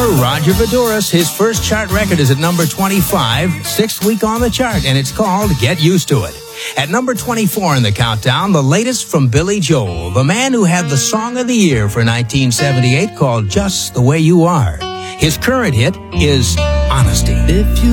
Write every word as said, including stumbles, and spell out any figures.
Roger Voudouris. His first chart record is at number twenty-five, sixth week on the chart, and it's called Get Used to It. At number twenty-four in the countdown, the latest from Billy Joel, the man who had the Song of the Year for nineteen seventy-eight called Just the Way You Are. His current hit is Honesty. If you